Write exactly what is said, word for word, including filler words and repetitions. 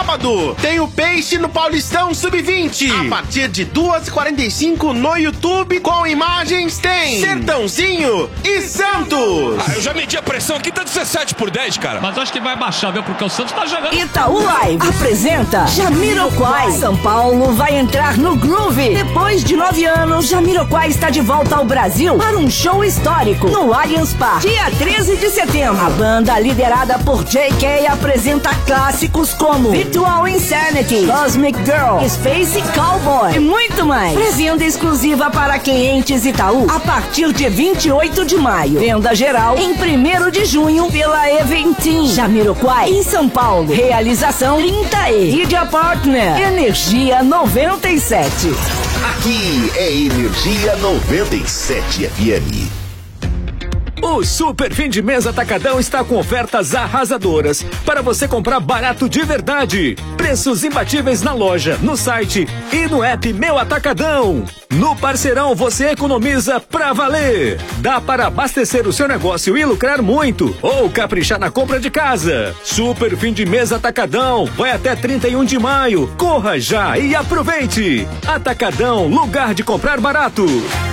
sábado tem o Peixe no Paulistão sub vinte. A partir de duas e quarenta e cinco no YouTube, com imagens, tem Sertãozinho e Santos. Ah, eu já medi a pressão aqui, tá dezessete por dez, cara. Mas acho que vai baixar, viu? Porque o Santos tá jogando. Itaú Live apresenta Jamiroquai. São Paulo vai entrar no groove. Depois de nove anos, Jamiroquai está de volta ao Brasil para um show histórico no Allianz Parque. Dia treze de setembro, a banda liderada por J K apresenta clássicos como Virtual Insanity, Cosmic Girl, Space Cowboy e muito mais. Pré-venda exclusiva para clientes Itaú a partir de vinte e oito de maio. Venda geral em primeiro de junho pela Eventim. Jamiroquai em São Paulo. Realização trinta E. Media Partner Energia noventa e sete. Aqui é Energia noventa e sete F M. O Super Fim de Mês Atacadão está com ofertas arrasadoras para você comprar barato de verdade. Preços imbatíveis na loja, no site e no app Meu Atacadão. No Parceirão você economiza pra valer. Dá para abastecer o seu negócio e lucrar muito ou caprichar na compra de casa. Super Fim de Mês Atacadão vai até trinta e um de maio. Corra já e aproveite. Atacadão, lugar de comprar barato.